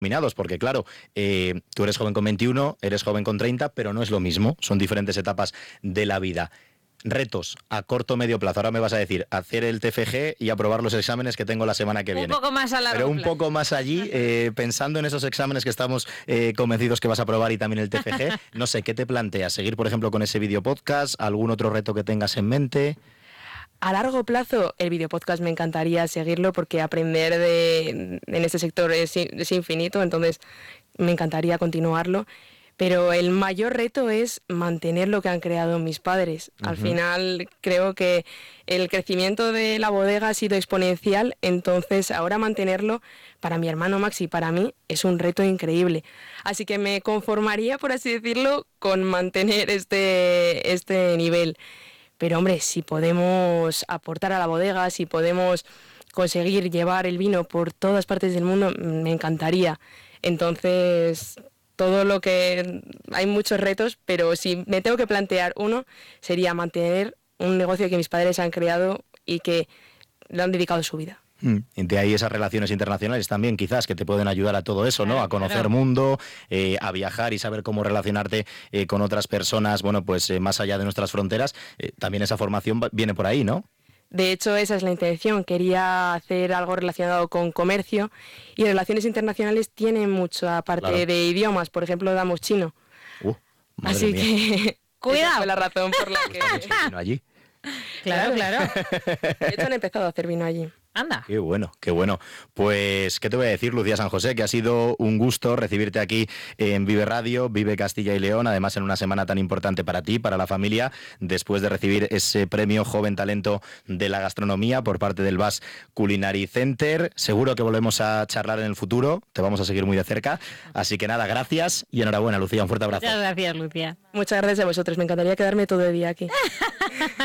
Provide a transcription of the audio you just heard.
Combinados, porque claro, tú eres joven con 21, eres joven con 30, pero no es lo mismo, son diferentes etapas de la vida. Retos a corto o medio plazo, ahora me vas a decir, hacer el TFG y aprobar los exámenes que tengo la semana que viene. Un poco más a largo Pero un plazo. poco más allí, pensando en esos exámenes que estamos convencidos que vas a aprobar y también el TFG, no sé, ¿qué te planteas? ¿Seguir, por ejemplo, con ese video podcast? ¿Algún otro reto que tengas en mente? A largo plazo, el videopodcast me encantaría seguirlo porque aprender en este sector es infinito, entonces me encantaría continuarlo. Pero el mayor reto es mantener lo que han creado mis padres. Al final creo que el crecimiento de la bodega ha sido exponencial, entonces ahora mantenerlo para mi hermano Max y para mí es un reto increíble. Así que me conformaría, por así decirlo, con mantener este nivel. Pero hombre, si podemos aportar a la bodega, si podemos conseguir llevar el vino por todas partes del mundo, me encantaría. Entonces, todo lo que... Hay muchos retos, pero si me tengo que plantear uno, sería mantener un negocio que mis padres han creado y que le han dedicado su vida. De ahí esas relaciones internacionales también, quizás, que te pueden ayudar a todo eso, ¿no? Claro, A conocer claro. mundo, a viajar y saber cómo relacionarte con otras personas, bueno, pues más allá de nuestras fronteras. También esa formación viene por ahí, ¿no? De hecho, esa es la intención. Quería hacer algo relacionado con comercio y relaciones internacionales tienen mucha parte Claro. de idiomas. Por ejemplo, damos chino. Madre Así mía. que Cuidado. esa fue la razón por la que... Mucho vino allí. Claro, claro. De hecho, han empezado a hacer vino allí. Anda. Qué bueno, qué bueno. Pues, ¿qué te voy a decir, Lucía San José? Que ha sido un gusto recibirte aquí en Vive Radio, Vive Castilla y León, además en una semana tan importante para ti, para la familia, después de recibir ese premio Joven Talento de la Gastronomía por parte del Basque Culinary Center. Seguro que volvemos a charlar en el futuro, te vamos a seguir muy de cerca. Así que nada, gracias y enhorabuena, Lucía, un fuerte abrazo. Muchas gracias, Lucía. Muchas gracias a vosotros. Me encantaría quedarme todo el día aquí.